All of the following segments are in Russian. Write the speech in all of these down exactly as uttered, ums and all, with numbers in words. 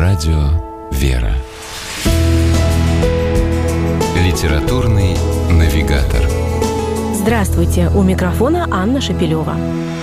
Радио «Вера». Литературный навигатор. Здравствуйте! У микрофона Анна Шапилева.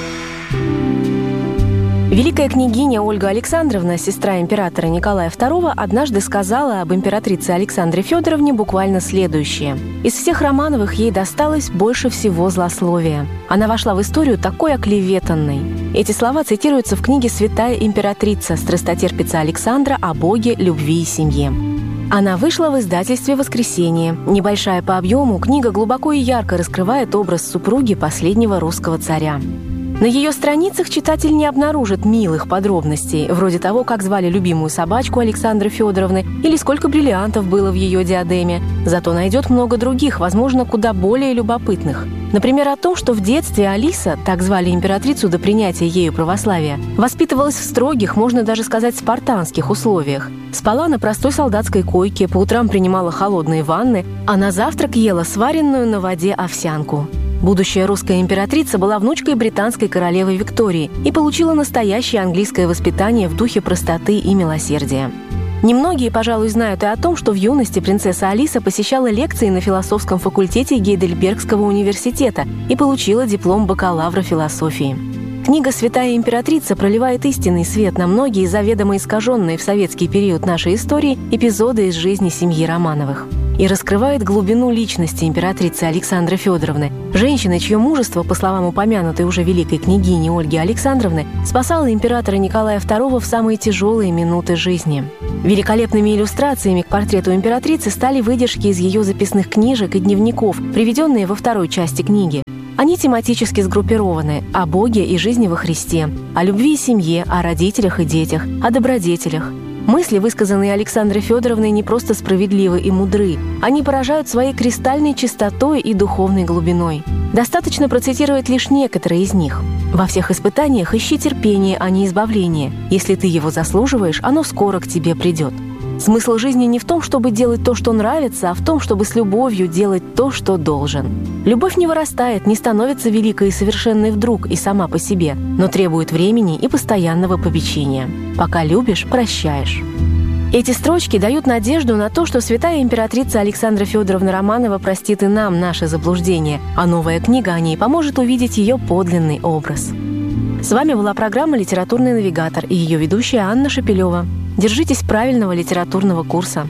Великая княгиня Ольга Александровна, сестра императора Николая второго, однажды сказала об императрице Александре Федоровне буквально следующее. Из всех Романовых ей досталось больше всего злословия. Она вошла в историю такой оклеветанной. Эти слова цитируются в книге «Святая императрица» страстотерпица Александра о Боге, любви и семье. Она вышла в издательстве «Воскресенье». Небольшая по объему, книга глубоко и ярко раскрывает образ супруги последнего русского царя. На ее страницах читатель не обнаружит милых подробностей, вроде того, как звали любимую собачку Александры Федоровны или сколько бриллиантов было в ее диадеме. Зато найдет много других, возможно, куда более любопытных. Например, о том, что в детстве Алиса, так звали императрицу до принятия ею православия, воспитывалась в строгих, можно даже сказать, спартанских условиях. Спала на простой солдатской койке, по утрам принимала холодные ванны, а на завтрак ела сваренную на воде овсянку. Будущая русская императрица была внучкой британской королевы Виктории и получила настоящее английское воспитание в духе простоты и милосердия. Немногие, пожалуй, знают и о том, что в юности принцесса Алиса посещала лекции на философском факультете Гейдельбергского университета и получила диплом бакалавра философии. Книга «Святая императрица» проливает истинный свет на многие заведомо искаженные в советский период нашей истории эпизоды из жизни семьи Романовых и раскрывает глубину личности императрицы Александры Федоровны, женщины, чье мужество, по словам упомянутой уже великой княгини Ольги Александровны, спасало императора Николая второго в самые тяжелые минуты жизни. Великолепными иллюстрациями к портрету императрицы стали выдержки из ее записных книжек и дневников, приведенные во второй части книги. Они тематически сгруппированы о Боге и жизни во Христе, о любви и семье, о родителях и детях, о добродетелях. Мысли, высказанные Александрой Федоровной, не просто справедливы и мудры. Они поражают своей кристальной чистотой и духовной глубиной. Достаточно процитировать лишь некоторые из них. «Во всех испытаниях ищи терпение, а не избавление. Если ты его заслуживаешь, оно скоро к тебе придет». Смысл жизни не в том, чтобы делать то, что нравится, а в том, чтобы с любовью делать то, что должен. Любовь не вырастает, не становится великой и совершенной вдруг и сама по себе, но требует времени и постоянного попечения. Пока любишь, прощаешь. Эти строчки дают надежду на то, что святая императрица Александра Федоровна Романова простит и нам наши заблуждения, а новая книга о ней поможет увидеть ее подлинный образ. С вами была программа «Литературный навигатор» и ее ведущая Анна Шапилева. Держитесь правильного литературного курса.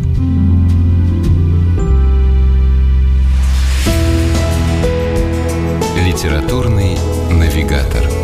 Литературный навигатор.